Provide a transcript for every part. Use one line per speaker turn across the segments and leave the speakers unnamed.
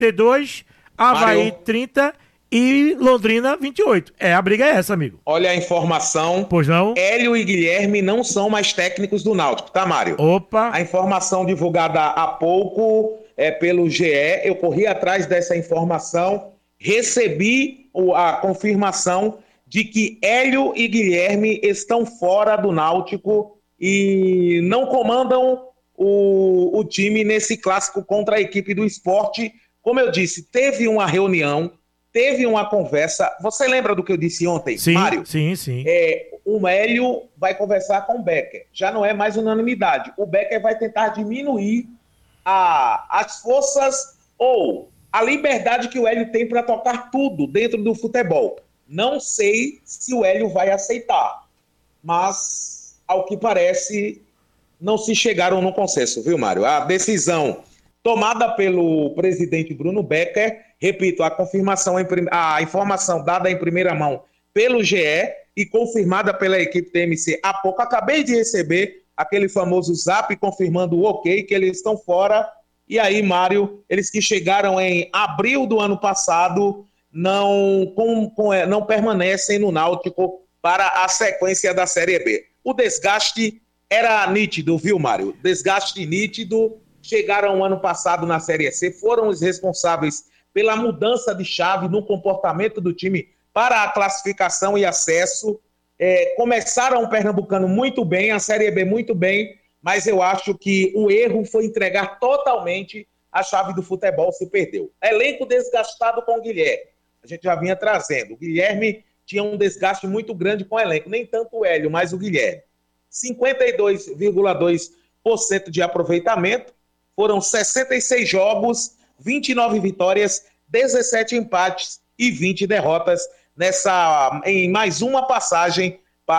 32, Avaí
Mário,
30 e Londrina 28. A briga é essa, amigo.
olha a informação.
Pois não?
Hélio e Guilherme não são mais técnicos do Náutico, tá, Mário?
Opa.
A informação divulgada há pouco pelo GE, eu corri atrás dessa informação, recebi a confirmação de que Hélio e Guilherme estão fora do Náutico e não comandam o time nesse clássico contra a equipe do Sport. Como eu disse, teve uma reunião, teve uma conversa. Você lembra do que eu disse ontem,
Sim,
Mário?
sim.
O Hélio vai conversar com o Becker. Já não é mais unanimidade. O Becker vai tentar diminuir as forças ou a liberdade que o Hélio tem para tocar tudo dentro do futebol. Não sei se o Hélio vai aceitar, mas, ao que parece, não se chegaram no consenso, viu, Mário? A decisão tomada pelo presidente Bruno Becker, repito, a informação dada em primeira mão pelo GE e confirmada pela equipe TMC há pouco. Acabei de receber aquele famoso zap confirmando o ok, que eles estão fora. E aí, Mário, eles que chegaram em abril do ano passado não permanecem no Náutico para a sequência da Série B. O desgaste era nítido, viu, Mário? Desgaste nítido. Chegaram ano passado na Série C, foram os responsáveis pela mudança de chave no comportamento do time para a classificação e acesso. Começaram o Pernambucano muito bem, a Série B muito bem, mas eu acho que o erro foi entregar totalmente a chave do futebol, se perdeu. Elenco desgastado com o Guilherme. A gente já vinha trazendo. O Guilherme tinha um desgaste muito grande com o elenco, nem tanto o Hélio, mas o Guilherme. 52,2% de aproveitamento, foram 66 jogos, 29 vitórias, 17 empates e 20 derrotas em mais uma passagem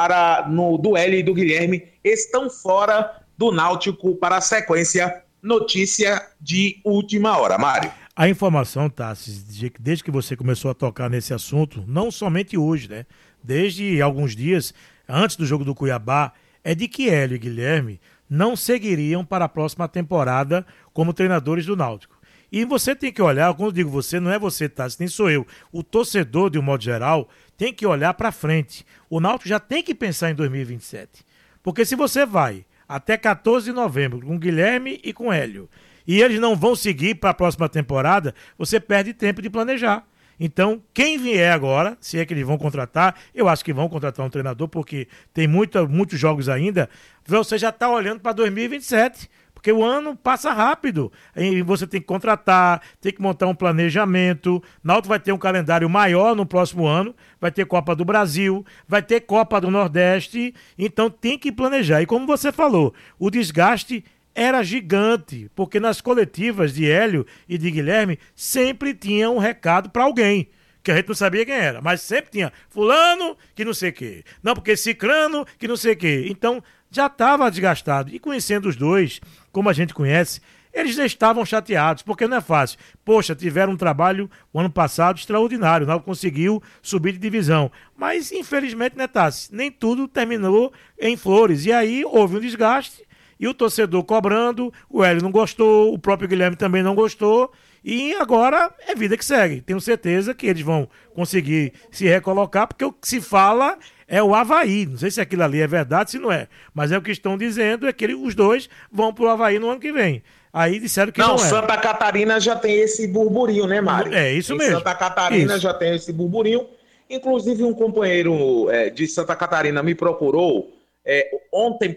do Hélio e do Guilherme. Estão fora do Náutico para a sequência. Notícia de última hora, Mário.
A informação, Tassi, desde que você começou a tocar nesse assunto, não somente hoje, né? Desde alguns dias, antes do jogo do Cuiabá, é de que Hélio e Guilherme não seguiriam para a próxima temporada como treinadores do Náutico. E você tem que olhar, quando eu digo você, não é você, Tassi, nem sou eu. O torcedor, de um modo geral, tem que olhar para frente. O Náutico já tem que pensar em 2027. Porque se você vai até 14 de novembro com Guilherme e com Hélio, e eles não vão seguir para a próxima temporada, você perde tempo de planejar. Então, quem vier agora, se é que eles vão contratar, eu acho que vão contratar um treinador, porque tem muitos jogos ainda, você já está olhando para 2027, porque o ano passa rápido, e você tem que contratar, tem que montar um planejamento. Náutico vai ter um calendário maior no próximo ano, vai ter Copa do Brasil, vai ter Copa do Nordeste, então tem que planejar. E como você falou, o desgaste era gigante, porque nas coletivas de Hélio e de Guilherme sempre tinha um recado para alguém, que a gente não sabia quem era, mas sempre tinha fulano que não sei o quê, não, porque cicrano que não sei o quê. Então já estava desgastado, e conhecendo os dois, como a gente conhece, eles já estavam chateados, porque não é fácil. Poxa, tiveram um trabalho o ano passado extraordinário, não conseguiu subir de divisão, mas infelizmente, né, Tassi, nem tudo terminou em flores, e aí houve um desgaste, e o torcedor cobrando, o Hélio não gostou, o próprio Guilherme também não gostou, e agora é vida que segue. Tenho certeza que eles vão conseguir se recolocar, porque o que se fala é o Avaí. Não sei se aquilo ali é verdade, se não é. Mas é o que estão dizendo, é que os dois vão pro Avaí no ano que vem. Aí disseram que não é.
Santa Catarina já tem esse burburinho, né, Mário?
É isso mesmo.
Santa Catarina já tem esse burburinho. Inclusive, um companheiro de Santa Catarina me procurou ontem,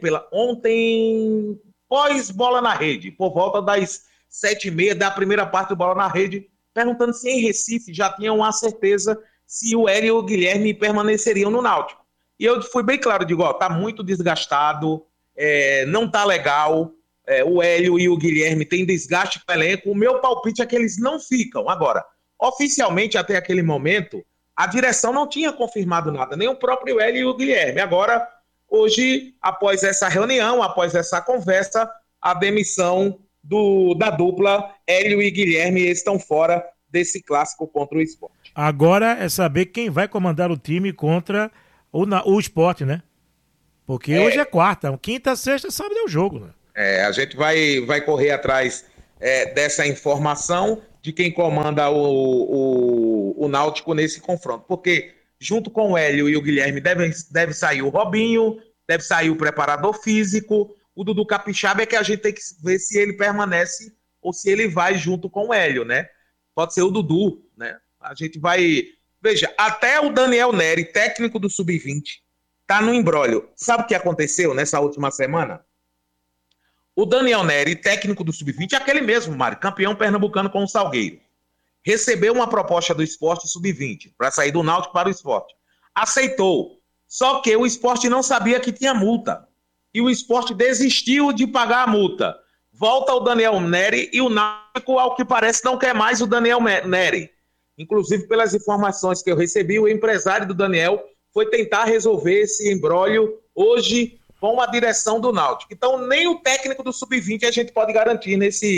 pós-bola na rede, por volta das 7h30 da primeira parte do Bola na Rede, perguntando se em Recife já tinham a certeza se o Hélio e o Guilherme permaneceriam no Náutico. E eu fui bem claro, digo, tá muito desgastado, não tá legal, o Hélio e o Guilherme têm desgaste com o elenco, o meu palpite é que eles não ficam. Agora, oficialmente, até aquele momento, a direção não tinha confirmado nada, nem o próprio Hélio e o Guilherme. Agora, hoje, após essa reunião, após essa conversa, a demissão da dupla Hélio e Guilherme estão fora desse clássico contra o Sport.
Agora é saber quem vai comandar o time contra o Sport, né? Porque hoje é quarta, quinta, sexta, sábado é o jogo, né?
A gente vai correr atrás dessa informação de quem comanda o Náutico nesse confronto. Porque junto com o Hélio e o Guilherme deve sair o Robinho, deve sair o preparador físico, o Dudu Capixaba é que a gente tem que ver se ele permanece ou se ele vai junto com o Hélio, né? Pode ser o Dudu, né? A gente vai... Veja, até o Daniel Neri, técnico do Sub-20, tá no imbróglio. Sabe o que aconteceu nessa última semana? O Daniel Neri, técnico do Sub-20, é aquele mesmo, Mário, campeão pernambucano com o Salgueiro. Recebeu uma proposta do Sport Sub-20 para sair do Náutico para o Sport. Aceitou. Só que o Sport não sabia que tinha multa. E o Sport desistiu de pagar a multa. Volta o Daniel Neri e o Náutico, ao que parece, não quer mais o Daniel Neri. Inclusive, pelas informações que eu recebi, o empresário do Daniel foi tentar resolver esse imbróglio hoje com a direção do Náutico. Então, nem o técnico do Sub-20 a gente pode garantir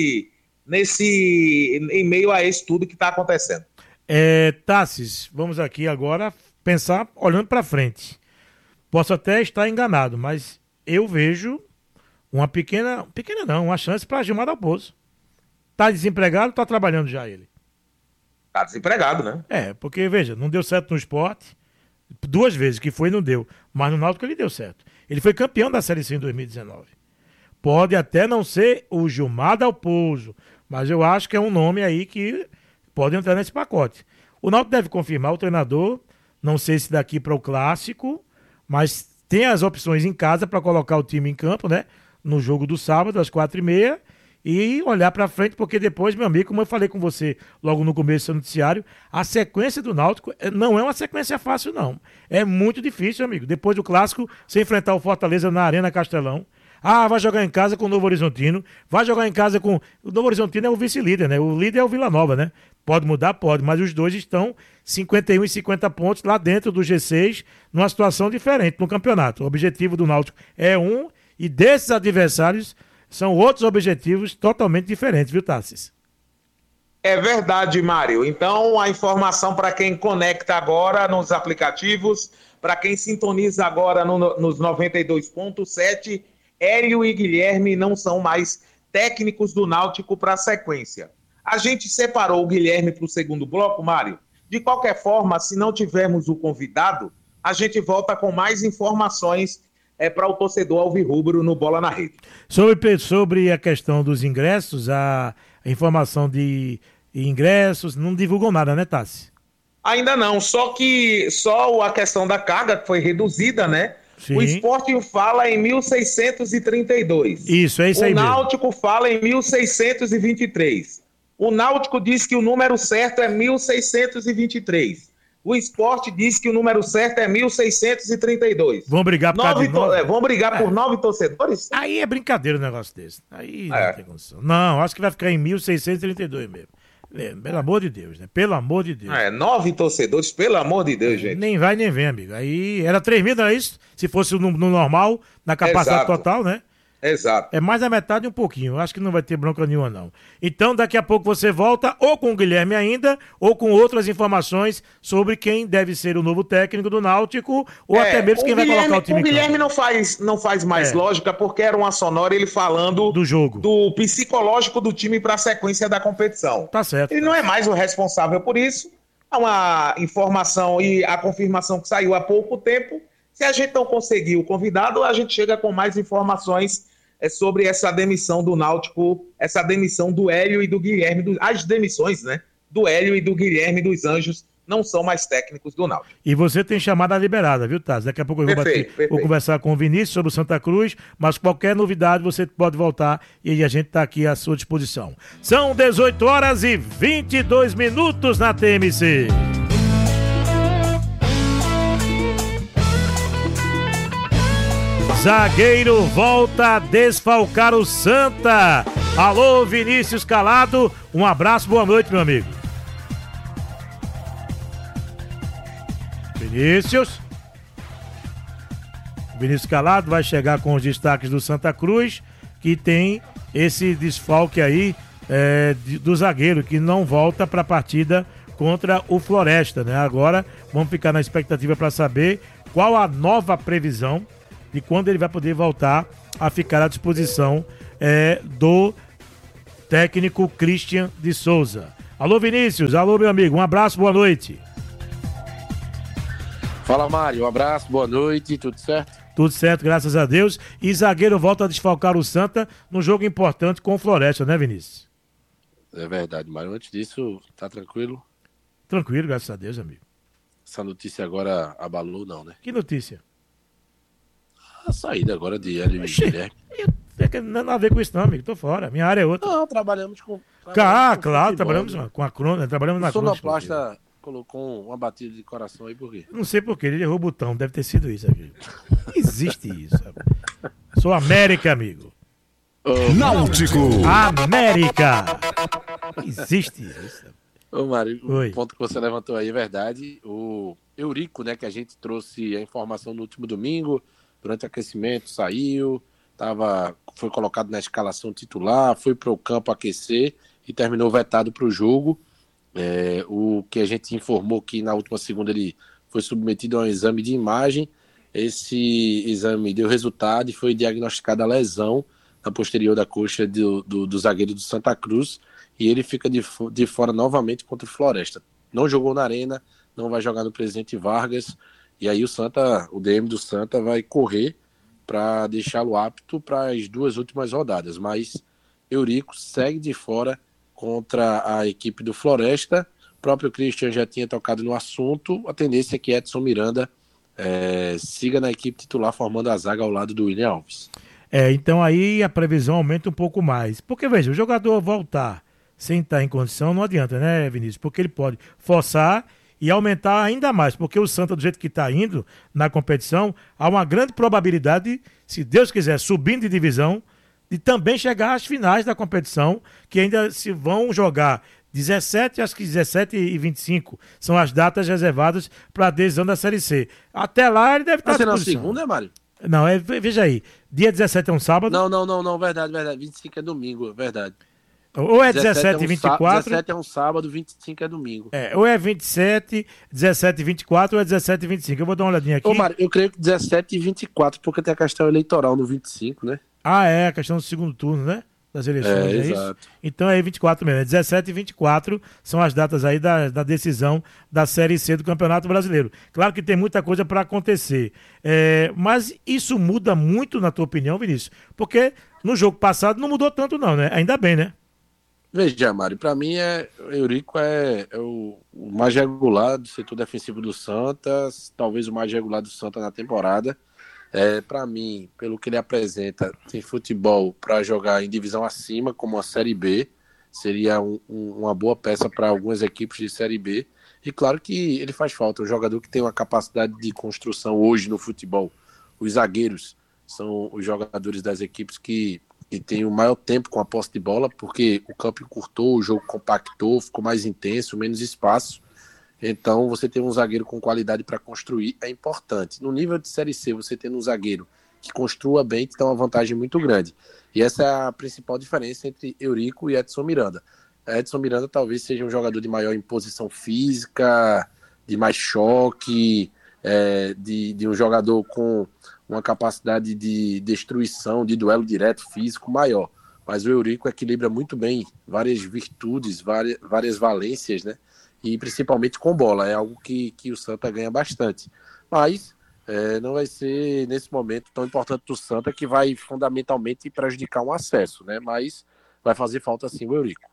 em meio a isso tudo que está acontecendo.
Tassis, vamos aqui agora pensar olhando para frente. Posso até estar enganado, mas eu vejo uma uma chance para Gilmar Dalpozo. Está desempregado, está trabalhando já ele.
Está desempregado, né?
Porque, veja, não deu certo no Sport, 2 vezes que foi e não deu, mas no Náutico ele deu certo. Ele foi campeão da Série C em 2019. Pode até não ser o Gilmar Dalpozo, mas eu acho que é um nome aí que pode entrar nesse pacote. O Náutico deve confirmar o treinador, não sei se daqui para o Clássico, mas tem as opções em casa para colocar o time em campo, né? No jogo do sábado, às 4h30, e olhar para frente, porque depois, meu amigo, como eu falei com você logo no começo do noticiário, a sequência do Náutico não é uma sequência fácil, não. É muito difícil, amigo. Depois do Clássico, você enfrentar o Fortaleza na Arena Castelão. Vai jogar em casa com o Novo Horizontino. Vai jogar em casa com... O Novo Horizontino é o vice-líder, né? O líder é o Vila Nova, né? Pode mudar? Pode. Mas os dois estão 51 e 50 pontos lá dentro do G6, numa situação diferente no campeonato. O objetivo do Náutico é um, e desses adversários são outros objetivos totalmente diferentes, viu, Tassis?
É verdade, Mário. Então, a informação para quem conecta agora nos aplicativos, para quem sintoniza agora nos 92.7, Hélio e Guilherme não são mais técnicos do Náutico para a sequência. A gente separou o Guilherme para o segundo bloco, Mário. De qualquer forma, se não tivermos o convidado, a gente volta com mais informações para o torcedor alvirrubro no Bola na Rede.
Sobre a questão dos ingressos, a informação de ingressos, não divulgam nada, né, Tassi?
Ainda não, só a questão da carga que foi reduzida, né? Sim. O Sport fala em 1.632.
Isso, é isso aí
mesmo. O Náutico fala em 1.623. O Náutico diz que o número certo é 1.623. O Sport diz que o número certo é 1.632.
Vão brigar por causa de 9?
Vão brigar por 9 torcedores?
Aí é brincadeira o negócio desse. Aí não tem condição. Não, acho que vai ficar em 1.632 mesmo. Pelo amor de Deus, né? Pelo amor de Deus.
9 torcedores, pelo amor de Deus, gente.
Nem vai nem vem, amigo. Aí era 3.000, não é isso? Se fosse no normal, na capacidade total, né?
Exato.
É mais da metade e um pouquinho. Acho que não vai ter bronca nenhuma, não. Então, daqui a pouco você volta ou com o Guilherme ainda, ou com outras informações sobre quem deve ser o novo técnico do Náutico, ou até mesmo quem vai colocar o time em campo.
O Guilherme não faz mais lógica, porque era uma sonora ele falando
do jogo,
do psicológico do time para a sequência da competição.
Tá certo.
Ele não é mais o responsável por isso. Há uma informação e a confirmação que saiu há pouco tempo. Se a gente não conseguir o convidado, a gente chega com mais informações sobre essa demissão do Náutico, essa demissão do Hélio e do Guilherme, as demissões, né, do Hélio e do Guilherme dos Anjos, não são mais técnicos do Náutico.
E você tem chamada liberada, viu, Taz? Daqui a pouco eu vou conversar com o Vinícius sobre o Santa Cruz, mas qualquer novidade você pode voltar e a gente está aqui à sua disposição. São 18h22 na TMC. Zagueiro volta a desfalcar o Santa. Alô, Vinícius Calado. Um abraço, boa noite, meu amigo. Vinícius Calado vai chegar com os destaques do Santa Cruz, que tem esse desfalque aí do zagueiro, que não volta para a partida contra o Floresta, né? Agora vamos ficar na expectativa para saber qual a nova previsão de quando ele vai poder voltar a ficar à disposição do técnico Christian de Souza. Alô, Vinícius. Alô, meu amigo. Um abraço, boa noite.
Fala, Mário. Um abraço, boa noite. Tudo certo?
Tudo certo, graças a Deus. E zagueiro volta a desfalcar o Santa num jogo importante com o Floresta, né, Vinícius?
É verdade, Mário. Antes disso, tá tranquilo?
Tranquilo, graças a Deus, amigo.
Essa notícia agora abalou, não, né?
Que notícia?
A saída agora de Hélio e Guilherme.
Não tem a ver com isso, não, amigo. Tô fora. Minha área é outra.
Não, trabalhamos com.
Claro,
futebol,
trabalhamos
né?
com a crônica, trabalhamos na
O
crônica.
sonoplasta colocou uma batida de coração aí, por quê?
Não sei porquê, ele errou o botão, deve ter sido isso, amigo. Existe isso, sabe? Sou América, amigo.
Náutico.
América! Existe isso.
Ô, Mário,
Oi.
o ponto que você levantou aí é verdade. O Eurico, né, que a gente trouxe a informação no último domingo, durante o aquecimento, saiu, foi colocado na escalação titular, foi para o campo aquecer e terminou vetado para o jogo. O que a gente informou que na última segunda ele foi submetido a um exame de imagem. Esse exame deu resultado e foi diagnosticada a lesão na posterior da coxa do zagueiro do Santa Cruz, e ele fica de fora novamente contra o Floresta. Não jogou na Arena, não vai jogar no Presidente Vargas, e aí o DM do Santa vai correr para deixá-lo apto para as 2 últimas rodadas, mas Eurico segue de fora contra a equipe do Floresta. O próprio Christian já tinha tocado no assunto. A tendência é que Edson Miranda siga na equipe titular, formando a zaga ao lado do William Alves.
Então aí a previsão aumenta um pouco mais. Porque, veja, o jogador voltar sem estar em condição não adianta, né, Vinícius? Porque ele pode forçar e aumentar ainda mais. Porque o Santa, do jeito que está indo na competição, há uma grande probabilidade, se Deus quiser, subindo de divisão, de também chegar às finais da competição, que ainda se vão jogar 17, acho que 17 e 25 são as datas reservadas para a adesão da Série C. Até lá ele deve estar à
na
disposição.
segunda, Mário?
Não, veja aí, dia 17 é um sábado?
Não, verdade. 25 é domingo, verdade.
Ou é 17 e 24?
17 é um sábado, 25 é domingo.
Ou é 27, 17 e 24 ou é 17 e 25. Eu vou dar uma olhadinha aqui.
Ô, Mário, eu creio que 17 e 24, porque tem a questão eleitoral no 25, né?
A questão do segundo turno, né? Das eleições, é isso?
Exato.
Então é 24 mesmo. 17 e 24 são as datas aí da decisão da Série C do Campeonato Brasileiro. Claro que tem muita coisa para acontecer. Mas isso muda muito, na tua opinião, Vinícius? Porque no jogo passado não mudou tanto não, né? Ainda bem, né?
Veja, Mário, para mim o Eurico é o mais regular do setor defensivo do Santa, talvez o mais regular do Santa na temporada. Para mim, pelo que ele apresenta, tem futebol para jogar em divisão acima, como a Série B, seria uma boa peça para algumas equipes de Série B. E claro que ele faz falta, um jogador que tem uma capacidade de construção hoje no futebol. Os zagueiros são os jogadores das equipes que têm o maior tempo com a posse de bola, porque o campo encurtou, o jogo compactou, ficou mais intenso, menos espaço. Então, você ter um zagueiro com qualidade para construir é importante. No nível de Série C, você tendo um zagueiro que construa bem, te dá uma vantagem muito grande. E essa é a principal diferença entre Eurico e Edson Miranda. Edson Miranda talvez seja um jogador de maior imposição física, de mais choque, de um jogador com uma capacidade de destruição, de duelo direto físico maior. Mas o Eurico equilibra muito bem várias virtudes, várias valências, né? E principalmente com bola, é algo que o Santa ganha bastante. Mas não vai ser, nesse momento tão importante do Santa, que vai fundamentalmente prejudicar um acesso, né? Mas vai fazer falta sim o Eurico.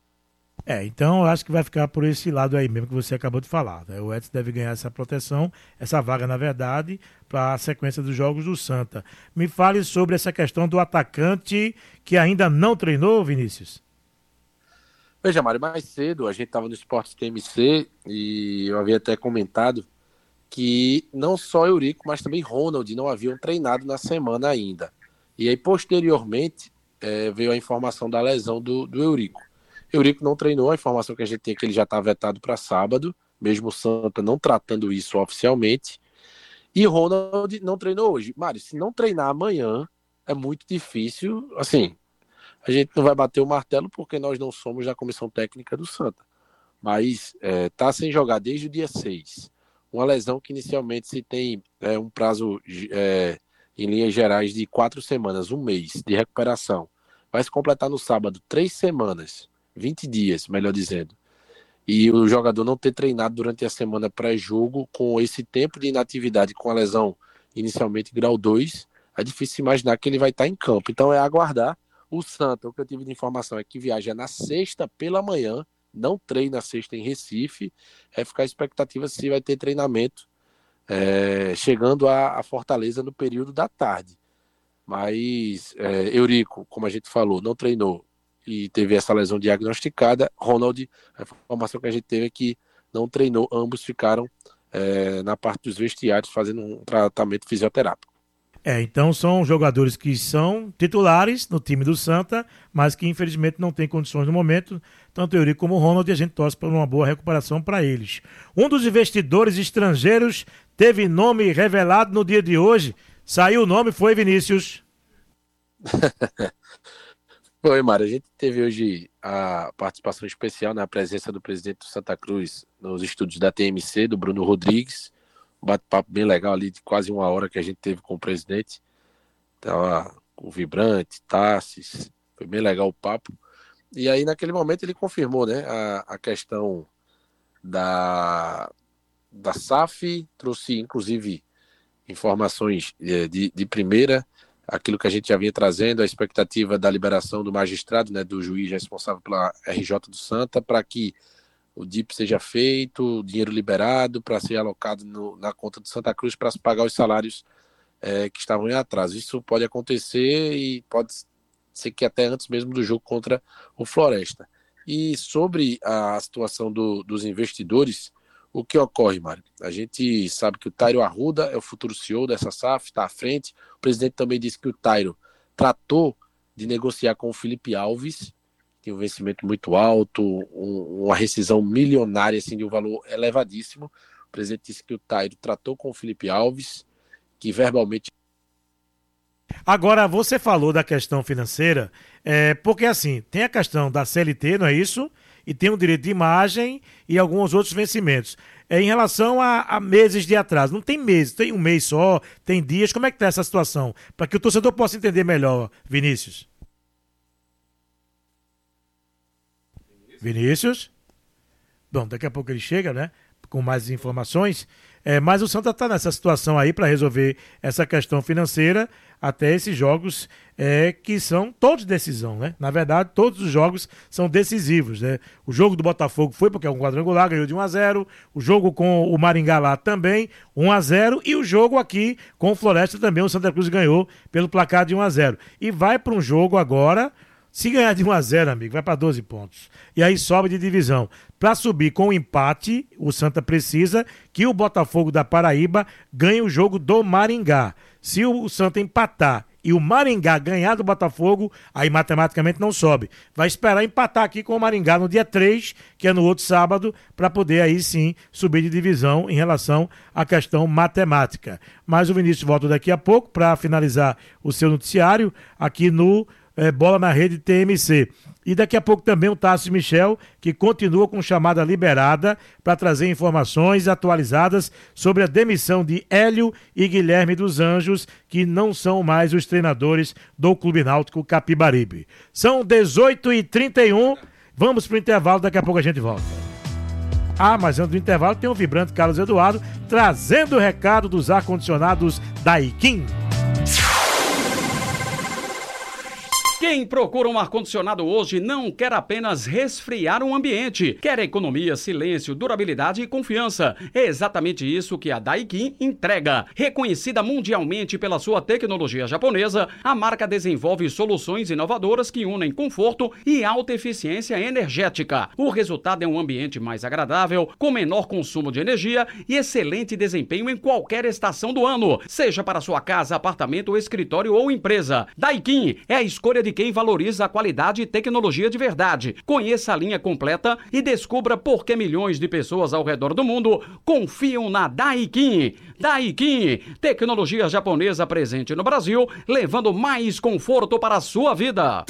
Então eu acho que vai ficar por esse lado aí mesmo que você acabou de falar, né? O Edson deve ganhar essa proteção, essa vaga, na verdade, para a sequência dos jogos do Santa. Me fale sobre essa questão do atacante que ainda não treinou, Vinícius.
Veja, Mário, mais cedo a gente estava no Esporte TMC e eu havia até comentado que não só Eurico, mas também Ronald não haviam treinado na semana ainda. E aí, posteriormente, veio a informação da lesão do Eurico. Eurico não treinou, a informação que a gente tem é que ele já está vetado para sábado, mesmo o Santa não tratando isso oficialmente. E Ronald não treinou hoje. Mário, se não treinar amanhã, é muito difícil, assim... A gente não vai bater o martelo porque nós não somos da comissão técnica do Santa. Mas tá sem jogar desde o dia 6. Uma lesão que inicialmente se tem um prazo, em linhas gerais, de 4 semanas, um mês de recuperação. vai se completar no sábado 3 semanas, 20 dias, melhor dizendo, e o jogador não ter treinado durante a semana pré-jogo com esse tempo de inatividade com a lesão inicialmente grau 2, é difícil imaginar que ele vai estar em campo. Então é aguardar. O Santa, o que eu tive de informação é que viaja na sexta pela manhã, não treina sexta em Recife, é ficar a expectativa se vai ter treinamento chegando a Fortaleza no período da tarde. Mas Eurico, como a gente falou, não treinou e teve essa lesão diagnosticada. Ronald, a informação que a gente teve é que não treinou, ambos ficaram na parte dos vestiários fazendo um tratamento fisioterápico.
Então são jogadores que são titulares no time do Santa, mas que infelizmente não têm condições no momento, tanto Eurico como o Ronald, e a gente torce por uma boa recuperação para eles. Um dos investidores estrangeiros teve nome revelado no dia de hoje. Saiu o nome, foi Vinícius?
Foi, Mário. A gente teve hoje a participação especial na presença do presidente do Santa Cruz nos estúdios da TMC, do Bruno Rodrigues. Um bate-papo bem legal ali, de quase 1 hora que a gente teve com o presidente. Tava com o Vibrante, Tassis, foi bem legal o papo. E aí, naquele momento, ele confirmou, né, a questão da SAF, trouxe, inclusive, informações de primeira, aquilo que a gente já vinha trazendo, a expectativa da liberação do magistrado, né, do juiz responsável pela RJ do Santa, para que o DIP seja feito, o dinheiro liberado para ser alocado na conta do Santa Cruz para se pagar os salários que estavam em atraso. Isso pode acontecer e pode ser que até antes mesmo do jogo contra o Floresta. E sobre a situação dos investidores, o que ocorre, Mário? A gente sabe que o Tairo Arruda é o futuro CEO dessa SAF, está à frente. O presidente também disse que o Tairo tratou de negociar com o Felipe Alves, tem um vencimento muito alto, uma rescisão milionária, assim, de um valor elevadíssimo. O presidente disse que o Tairo tratou com o Felipe Alves, que verbalmente...
Agora, você falou da questão financeira, porque assim, tem a questão da CLT, não é isso? E tem o direito de imagem e alguns outros vencimentos. Em relação a meses de atraso, não tem meses, tem um mês só, tem dias, como é que está essa situação? Para que o torcedor possa entender melhor, Vinícius. Vinícius? Bom, daqui a pouco ele chega, né? Com mais informações. Mas o Santa está nessa situação aí para resolver essa questão financeira até esses jogos que são todos de decisão, né? Na verdade, todos os jogos são decisivos, né? O jogo do Botafogo foi porque é um quadrangular, ganhou de 1-0. O jogo com o Maringá lá também, 1-0. E o jogo aqui com o Floresta também, o Santa Cruz ganhou pelo placar de 1-0. E vai para um jogo agora... Se ganhar de 1-0, amigo, vai para 12 pontos. E aí sobe de divisão. Para subir com o empate, o Santa precisa que o Botafogo da Paraíba ganhe o jogo do Maringá. Se o Santa empatar e o Maringá ganhar do Botafogo, aí matematicamente não sobe. Vai esperar empatar aqui com o Maringá no dia 3, que é no outro sábado, para poder aí sim subir de divisão em relação à questão matemática. Mas o Vinícius volta daqui a pouco para finalizar o seu noticiário aqui no Bola na Rede TMC. E daqui a pouco também o Tássio Michel, que continua com chamada liberada para trazer informações atualizadas sobre a demissão de Hélio e Guilherme dos Anjos, que não são mais os treinadores do Clube Náutico Capibaribe. São 18h31, vamos para o intervalo, daqui a pouco a gente volta. Mas antes do intervalo tem o vibrante Carlos Eduardo trazendo o recado dos ar-condicionados Daikin.
Quem procura um ar-condicionado hoje não quer apenas resfriar um ambiente, quer economia, silêncio, durabilidade e confiança. É exatamente isso que a Daikin entrega. Reconhecida mundialmente pela sua tecnologia japonesa, a marca desenvolve soluções inovadoras que unem conforto e alta eficiência energética. O resultado é um ambiente mais agradável, com menor consumo de energia e excelente desempenho em qualquer estação do ano, seja para sua casa, apartamento, escritório ou empresa. Daikin é a escolha de quem valoriza a qualidade e tecnologia de verdade. Conheça a linha completa e descubra por que milhões de pessoas ao redor do mundo confiam na Daikin. Daikin, tecnologia japonesa presente no Brasil, levando mais conforto para a sua vida.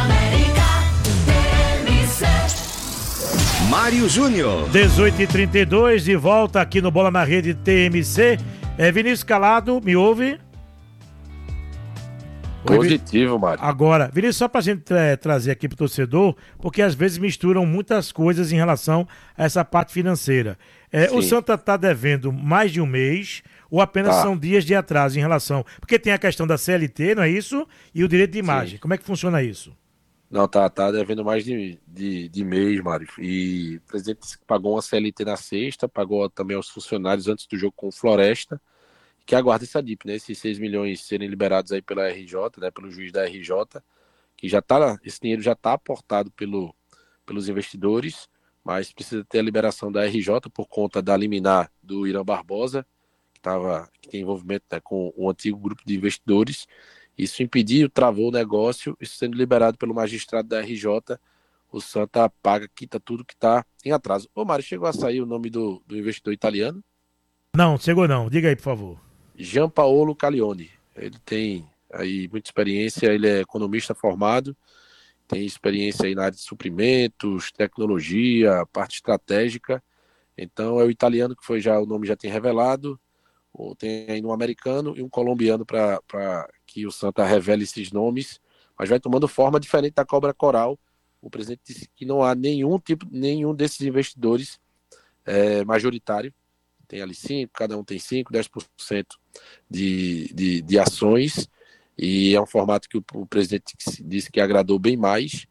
Mário Júnior.
18h32, de volta aqui no Bola na Rede TMC. Vinícius Calado, me ouve?
Positivo, Mário.
Agora, Vinícius, só pra gente trazer aqui pro torcedor, porque às vezes misturam muitas coisas em relação a essa parte financeira. O Santa tá devendo mais de um mês, ou apenas são dias de atraso em relação... Porque tem a questão da CLT, não é isso? E o direito de imagem. Sim. Como é que funciona isso?
Não, tá devendo mais de mês, Mário. E o presidente pagou uma CLT na sexta, pagou também aos funcionários antes do jogo com o Floresta, que aguarda essa DIP, né? Esses 6 milhões serem liberados aí pela RJ, né? Pelo juiz da RJ, que já tá, esse dinheiro já está aportado pelos investidores, mas precisa ter a liberação da RJ por conta da liminar do Irã Barbosa, que tem envolvimento, né, com o antigo grupo de investidores. Isso impediu, travou o negócio, isso sendo liberado pelo magistrado da RJ, o Santa paga, quita tudo que está em atraso. Ô Mário, chegou a sair o nome do investidor italiano?
Não, chegou não. Diga aí, por favor.
Gianpaolo Caglione. Ele tem aí muita experiência, ele é economista formado, tem experiência aí na área de suprimentos, tecnologia, parte estratégica. Então é o italiano que o nome já tem revelado. Tem aí um americano e um colombiano para que o Santa revele esses nomes, mas vai tomando forma diferente da cobra coral. O presidente disse que não há nenhum desses investidores majoritário. Tem ali 5, cada um tem 5, 10% de ações, e é um formato que o presidente disse que agradou bem mais,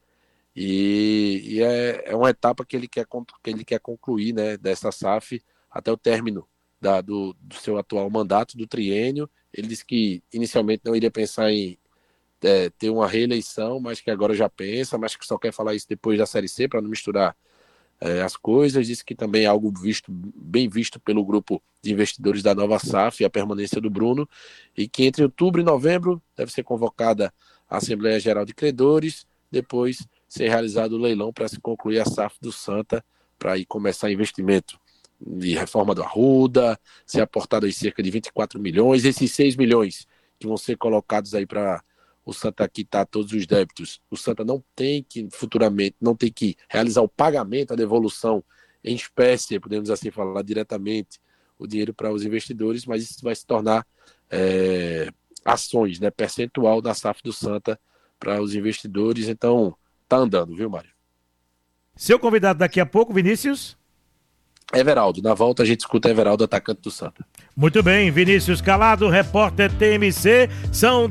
e é uma etapa que ele quer concluir, né, dessa SAF até o término do seu atual mandato, do triênio. Ele disse que inicialmente não iria pensar em ter uma reeleição, mas que agora já pensa, mas que só quer falar isso depois da Série C, para não misturar as coisas. Disse que também é algo bem visto pelo grupo de investidores da nova SAF, a permanência do Bruno, e que entre outubro e novembro deve ser convocada a Assembleia Geral de Credores, depois ser realizado o leilão para se concluir a SAF do Santa, para aí começar investimento de reforma do Arruda, ser aportado aí cerca de 24 milhões, esses 6 milhões que vão ser colocados aí para o Santa quitar todos os débitos. O Santa futuramente não tem que realizar o pagamento, a devolução em espécie, podemos assim falar diretamente, o dinheiro para os investidores, mas isso vai se tornar ações, né, percentual da SAF do Santa para os investidores. Então tá andando, viu, Mário?
Seu convidado daqui a pouco, Vinícius?
Everaldo. Na volta a gente escuta Everaldo, atacante do Santa.
Muito bem, Vinícius Calado, repórter TMC, são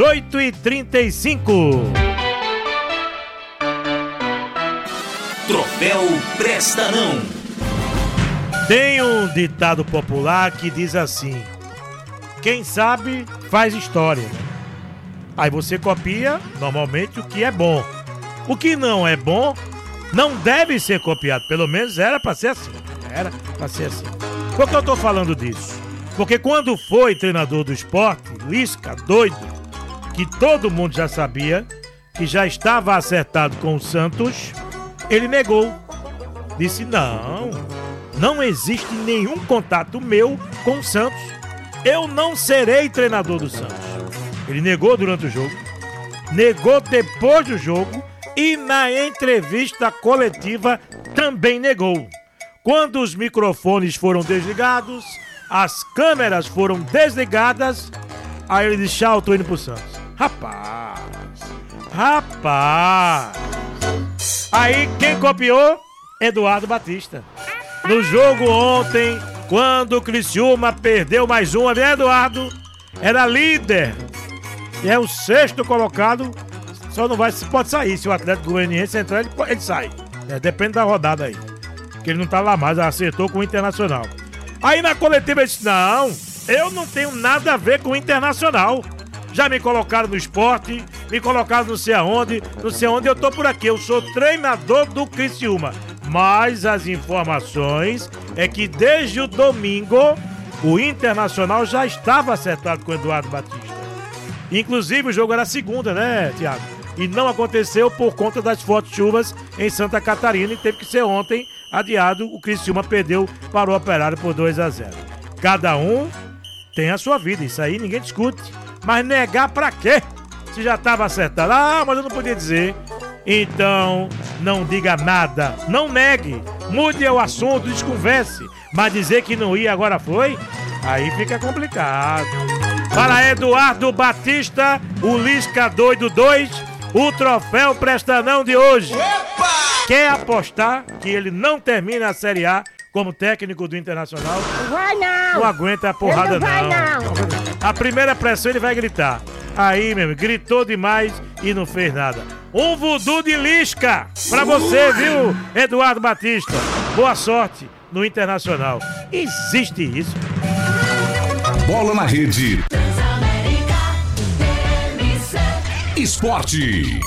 18h35.
Troféu Presta Não.
Tem um ditado popular que diz assim: quem sabe faz história. Aí você copia normalmente o que é bom. O que não é bom não deve ser copiado. Pelo menos era para ser assim. Era pra ser assim. Por que eu tô falando disso? Porque quando foi treinador do Sport, Lisca, doido, que todo mundo já sabia, que já estava acertado com o Santos, ele negou. Disse, não existe nenhum contato meu com o Santos. Eu não serei treinador do Santos. Ele negou durante o jogo, negou depois do jogo e na entrevista coletiva também negou. Quando os microfones foram desligados, as câmeras foram desligadas, aí ele disse, tchau, tô indo pro Santos. Rapaz. Aí quem copiou? Eduardo Batista. No jogo ontem, quando o Criciúma perdeu mais uma, né, Eduardo? Era líder. E é o 6º colocado. Só não vai, pode sair. Se o Atlético Goianiense entrar, ele sai. Depende da rodada aí. Porque ele não tá lá mais, acertou com o Internacional. Aí na coletiva ele disse, eu não tenho nada a ver com o Internacional. Já me colocaram no Sport, me colocaram não sei aonde, eu tô por aqui. Eu sou treinador do Criciúma. Mas as informações é que desde o domingo, o Internacional já estava acertado com o Eduardo Batista. Inclusive o jogo era segunda, né, Thiago? E não aconteceu por conta das fortes chuvas em Santa Catarina e teve que ser ontem adiado. O Criciúma perdeu para o Operário por 2-0. Cada um tem a sua vida, isso aí ninguém discute. Mas negar pra quê? Se já estava acertado. Mas eu não podia dizer. Então, não diga nada, não negue, mude o assunto, desconverse. Mas dizer que não ia agora foi, aí fica complicado. Para Eduardo Batista, o Lisca Doido 2, o troféu Prestanão de hoje.
Opa!
Quer apostar que ele não termina a Série A como técnico do Internacional?
Vai não!
Não aguenta a porrada,
Ele não vai, não.
A primeira pressão ele vai gritar. Aí, meu amigo, gritou demais e não fez nada. Um voodoo de Lisca pra você, viu, Eduardo Batista? Boa sorte no Internacional. Existe isso?
Bola na Rede. Esporte.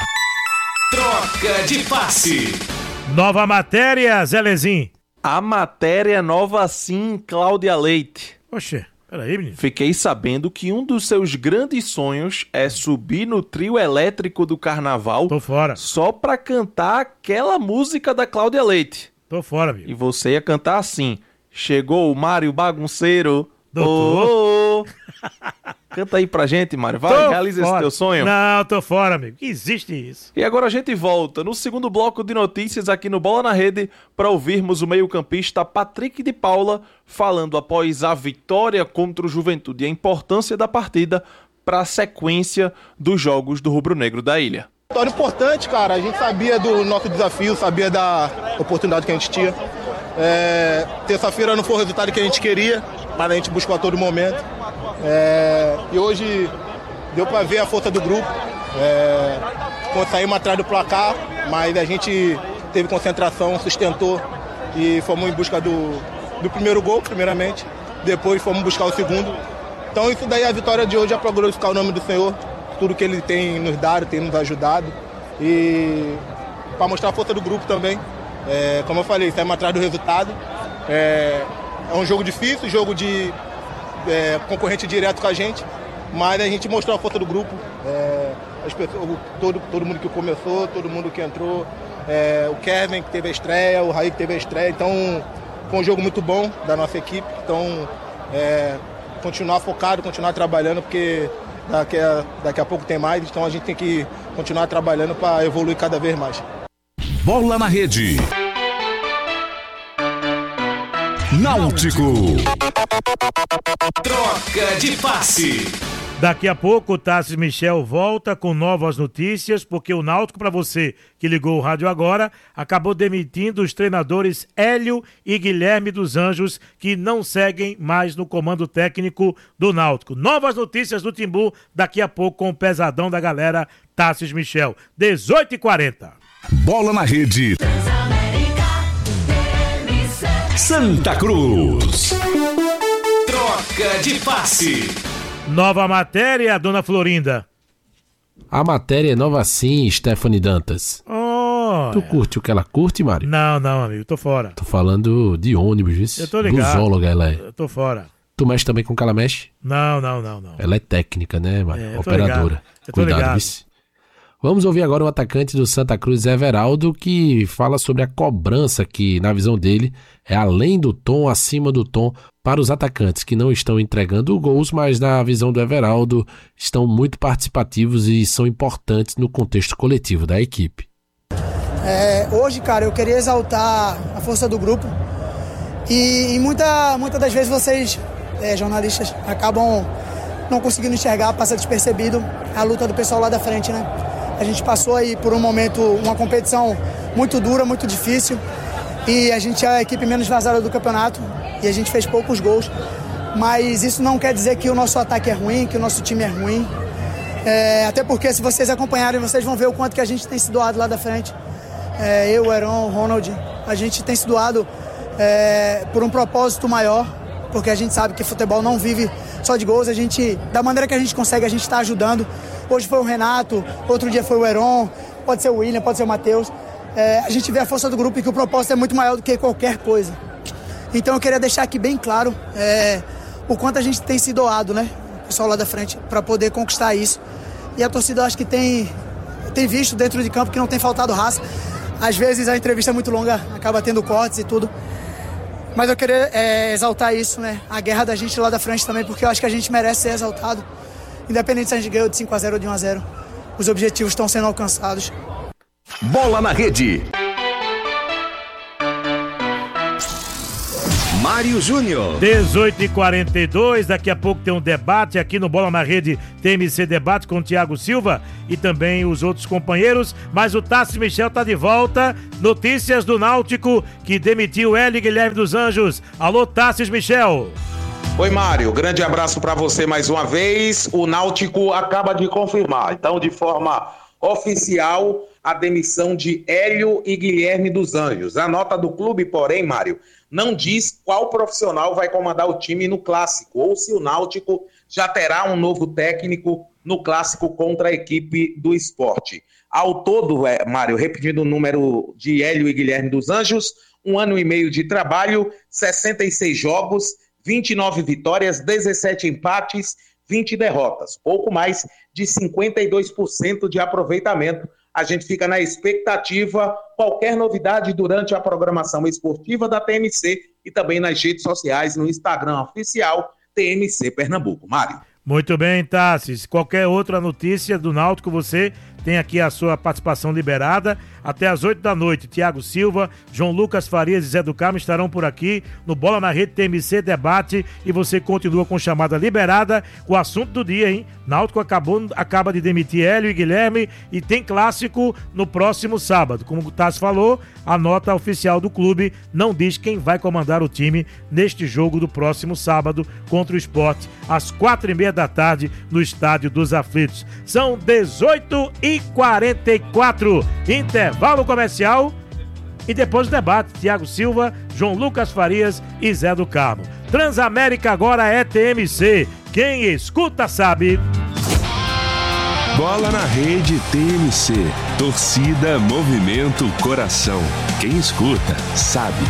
Troca de passe.
Nova matéria, Zelezinho.
A matéria nova sim, Cláudia Leite.
Oxê, peraí, menino.
Fiquei sabendo que um dos seus grandes sonhos é subir no trio elétrico do carnaval.
Tô fora.
Só pra cantar aquela música da Cláudia Leite.
Tô fora, amigo.
E você ia cantar assim: chegou o Mário Bagunceiro.
Doutor.
Oh, oh. Canta aí pra gente, Mário. Vai, realiza esse teu sonho.
Não, tô fora, amigo. Existe isso.
E agora a gente volta no segundo bloco de notícias aqui no Bola na Rede para ouvirmos o meio-campista Patrick de Paula falando após a vitória contra o Juventude e a importância da partida para a sequência dos jogos do rubro-negro da ilha.
Vitória importante, cara. A gente sabia do nosso desafio, sabia da oportunidade que a gente tinha. Terça-feira não foi o resultado que a gente queria, mas a gente buscou a todo momento. E hoje deu para ver a força do grupo. Saímos atrás do placar, mas a gente teve concentração, sustentou e fomos em busca do primeiro gol, primeiramente. Depois fomos buscar o segundo. Então isso daí, a vitória de hoje é para glorificar o nome do Senhor, tudo que Ele tem nos dado, tem nos ajudado. E para mostrar a força do grupo também. Como eu falei, saímos atrás do resultado. É um jogo difícil, jogo de concorrente direto com a gente, mas a gente mostrou a força do grupo. As pessoas, todo mundo que começou, todo mundo que entrou, o Kevin que teve a estreia, o Raí que teve a estreia. Então foi um jogo muito bom da nossa equipe. Então continuar focado, continuar trabalhando, porque daqui a pouco tem mais, então a gente tem que continuar trabalhando para evoluir cada vez mais.
Bola na Rede. Náutico.
Troca de passe.
Daqui a pouco o Tassis Michel volta com novas notícias, porque o Náutico, para você que ligou o rádio agora, acabou demitindo os treinadores Hélio e Guilherme dos Anjos, que não seguem mais no comando técnico do Náutico. Novas notícias do Timbu daqui a pouco com o pesadão da galera, Tassis Michel. 18h40.
Bola na Rede. Santa Cruz.
Troca de passe.
Nova matéria, dona Florinda.
A matéria é nova sim, Stephanie Dantas.
Oh,
tu curte o que ela curte, Mário?
Não, amigo, tô fora.
Tô falando de ônibus, viu?
Eu tô ligado.
Busóloga ela é.
Eu tô fora.
Tu mexe também com o que ela mexe?
Não.
Ela é técnica, né, Mário?
Eu
Operadora.
tô
Cuidado,
ligado.
vice. Vamos ouvir agora o atacante do Santa Cruz, Everaldo, que fala sobre a cobrança que, na visão dele, é além do tom, acima do tom, para os atacantes que não estão entregando gols, mas na visão do Everaldo estão muito participativos e são importantes no contexto coletivo da equipe.
Hoje, cara, eu queria exaltar a força do grupo e muitas das vezes vocês, jornalistas, acabam não conseguindo enxergar, passa despercebido a luta do pessoal lá da frente, né? A gente passou aí por um momento, uma competição muito dura, muito difícil, e a gente é a equipe menos vazada do campeonato e a gente fez poucos gols, mas isso não quer dizer que o nosso ataque é ruim, que o nosso time é ruim, até porque se vocês acompanharem, vocês vão ver o quanto que a gente tem se doado lá da frente. Eu, o Heron, o Ronald, a gente tem se doado por um propósito maior, porque a gente sabe que futebol não vive só de gols, a gente, da maneira que a gente consegue, a gente está ajudando. Hoje foi o Renato, outro dia foi o Heron, pode ser o William, pode ser o Matheus. A gente vê a força do grupo e que o propósito é muito maior do que qualquer coisa. Então eu queria deixar aqui bem claro o quanto a gente tem se doado, né? O pessoal lá da frente, para poder conquistar isso. E a torcida, eu acho que tem visto dentro de campo que não tem faltado raça. Às vezes a entrevista é muito longa, acaba tendo cortes e tudo. Mas eu queria exaltar isso, né? A guerra da gente lá da frente também, porque eu acho que a gente merece ser exaltado. Independente se a gente ganhou de 5-0 ou de 1-0, os objetivos estão sendo alcançados.
Bola na Rede.
Mário Júnior.
18h42, daqui a pouco tem um debate aqui no Bola na Rede TMC Debate com o Thiago Silva e também os outros companheiros, mas o Tássio Michel tá de volta. Notícias do Náutico que demitiu Hélio Guilherme dos Anjos. Alô, Tássio Michel.
Oi, Mário, grande abraço para você mais uma vez. O Náutico acaba de confirmar, então, de forma oficial, a demissão de Hélio e Guilherme dos Anjos. A nota do clube, porém, Mário, não diz qual profissional vai comandar o time no Clássico, ou se o Náutico já terá um novo técnico no Clássico contra a equipe do Sport. Ao todo, Mário, repetindo o número de Hélio e Guilherme dos Anjos, 1 ano e meio de trabalho, 66 jogos, 29 vitórias, 17 empates, 20 derrotas. Pouco mais de 52% de aproveitamento. A gente fica na expectativa. Qualquer novidade durante a programação esportiva da TMC e também nas redes sociais, no Instagram oficial TMC Pernambuco. Mário.
Muito bem, Tassis. Qualquer outra notícia do Náutico, você tem aqui a sua participação liberada. Até às 8 da noite, Thiago Silva, João Lucas Farias e Zé do Carmo estarão por aqui no Bola na Rede TMC Debate e você continua com chamada liberada. O assunto do dia, hein? Náutico acaba de demitir Hélio e Guilherme e tem clássico no próximo sábado. Como o Tassi falou, a nota oficial do clube não diz quem vai comandar o time neste jogo do próximo sábado contra o Sport, às 4h30 da tarde, no Estádio dos Aflitos. São 18h44, intervalo comercial e depois do debate, Thiago Silva, João Lucas Farias e Zé do Carmo. Transamérica agora é TMC, quem escuta sabe.
Bola na Rede TMC, torcida, movimento, coração, quem escuta sabe.